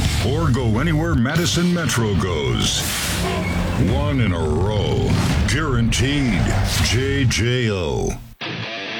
or go anywhere Madison Metro goes. One in a row. Guaranteed. JJO.